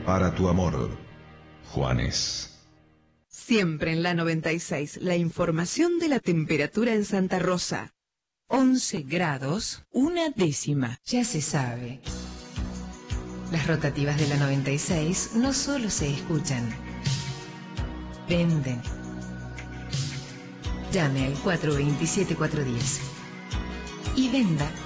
Para tu amor, Juanes. Siempre en la 96, la información de la temperatura en Santa Rosa. 11 grados, 1/10. Ya se sabe. Las rotativas de la 96 no solo se escuchan, venden. Llame al 427-410 y venda